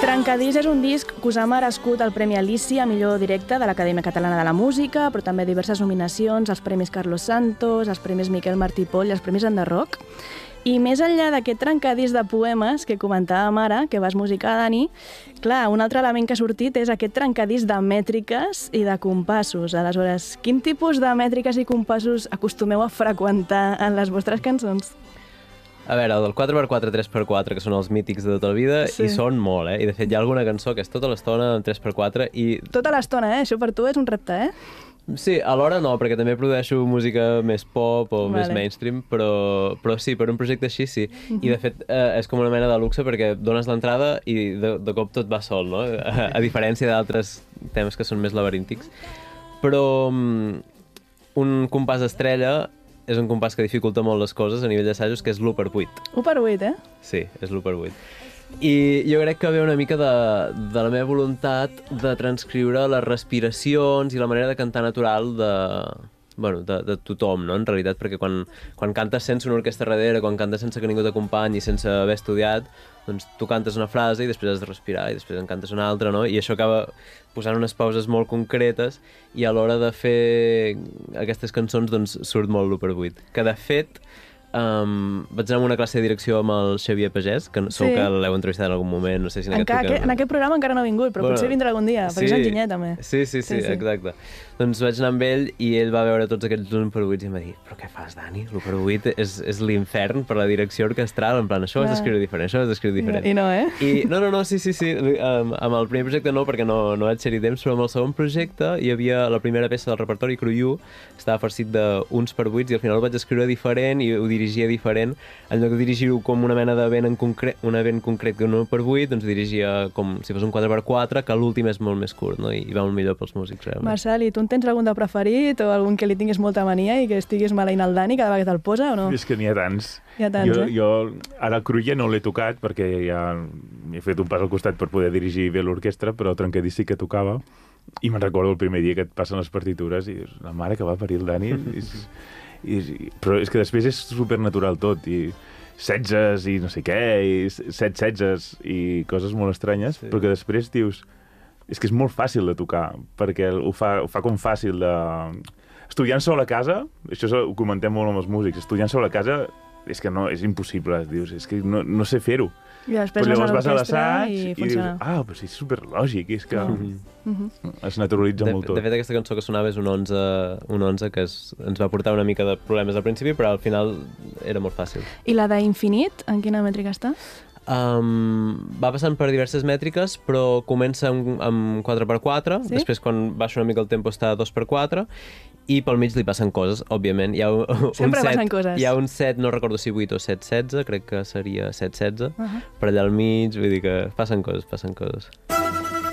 Trencadís és un disc que us ha merescut el Premi Alícia a millor directe de l'Acadèmia Catalana de la Música, però també diverses nominacions als Premis Carlos Santos, als Premis Miquel Martí i Pol i als Premis Enderroc. I més enllà d'aquest trencadís de poemes que comentàvem ara, que vas musicar, Dani, clar, un altre element que ha sortit és aquest trencadís de mètriques i de compassos. Aleshores, quin tipus de mètriques i compassos acostumeu a freqüentar en les vostres cançons? A veure, el del 4x4, 3x4, que són els mítics de tota la vida, sí. I són molt, I de fet hi ha alguna cançó que és tota l'estona en 3x4 i... Tota l'estona, Això per tu és un repte, Sí, alhora no, perquè també produeixo música més pop o més mainstream, però sí, per un projecte així sí. I de fet és com una mena de luxe perquè dones l'entrada i de cop tot va sol, no? A diferència d'altres temes que són més laberíntics. Però un compàs estrella és un compàs que dificulta molt les coses a nivell d'assajos, que és l'1/8. 1/8, Sí, és l'1/8. I jo crec que ve una mica de la meva voluntat de transcriure les respiracions i la manera de cantar natural de tothom, no? En realitat, perquè quan cantes sense una orquestra darrere, quan cantes sense que ningú t'acompanyi, sense haver estudiat, doncs tu cantes una frase i després has de respirar i després en cantes una altra, no? I això acaba posant unes pauses molt concretes i a l'hora de fer aquestes cançons doncs surt molt l'1/8. Que de fet vaig anar a una classe de direcció amb el Xavier Pagès, que segur que l'heu entrevistat en algun moment, no sé si en aquest programa encara no ha vingut, però potser vindrà algun dia, perquè és enginyer també. Sí, exacte. Doncs vaig anar amb ell i ell va veure tots aquests 1/8 i em va dir, però què fas, Dani? L'1/8 és l'infern per la direcció orquestral, en plan, això ho has d'escriure diferent, això ho has d'escriure diferent. I no, No, sí. Amb el primer projecte no, perquè no vaig ser-hi temps, però amb el segon projecte hi havia la primera peça del repertori, Cruiu, estava farcit d'uns per 8 i al final ho vaig escriure diferent i ho dirigia diferent. En lloc de dirigir-ho com una mena de vent en concret, un event concret que un 1/8, doncs dirigia com si fos un 4x4, que l'últim és molt més curt, no? I va molt millor pels músics, realment. Marçal, i tu en tens algun de preferit o algun que li tinguis molta mania i que estiguis maleint el Dani cada vegada que te'l posa o no? És que n'hi ha tants. Jo ara el Cruïlla no l'he tocat perquè ja he fet un pas al costat per poder dirigir bé l'orquestra, però Trencadís sí que tocava. I me'n recordo el primer dia que et passen les partitures i dius, la mare que va parir el Dani. Però és que després és supernatural tot, i 16 i no sé què, i 7 16 i coses molt estranyes, però que després dius, és que és molt fàcil de tocar, perquè ho fa com fàcil de... Estudiant sol a casa, això ho comentem molt amb els músics, estudiant sol a casa és que no, és impossible, dius, és que no sé fer-ho. I després però llavors vas a l'assaig i dius, però sí, és superlògic, és que es naturalitza molt tot. De fet, aquesta cançó que sonava és un 11 que ens va portar una mica de problemes al principi, però al final era molt fàcil. I la d'Infinit, en quina mètrica està? Va passant per diverses mètriques, però comença amb 4x4, després quan baixa una mica el tempo està a 2x4, i pel mig li passen coses, òbviament. Sempre passen coses. Hi ha un 7, no recordo si 8 o 7-16, crec que seria 7-16, per allà al mig, vull dir que passen coses.